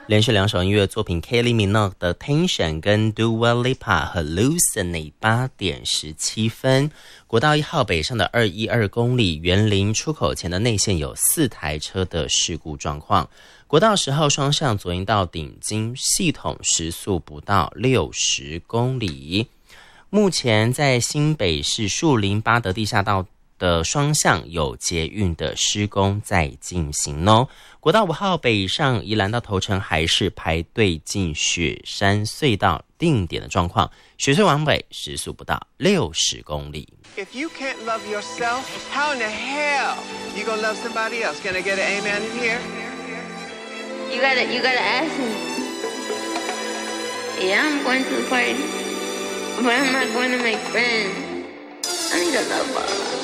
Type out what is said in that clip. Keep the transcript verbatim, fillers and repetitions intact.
连续两首音乐作品 Kylie Minogue 的 Tension 跟 Dua Lipa 和 Hallucinate 八点十七分。国道一号北上的二一二公里园林出口前的内线有四台车的事故状况。国道十号双向左营到顶金系统时速不到六十公里。目前在新北市树林八德地下道的双向有捷运的施工在进行哦。国道五号北上宜兰到头城还是排队进雪山隧道定点的状况，雪隧往北时速不到六十公里。 If you can't love yourself, how in the hell you gonna love somebody else? Can I get an amen in here? You gotta, you gotta ask me. Yeah, I'm going to the party, but I'm not going to make friends. I need a lover.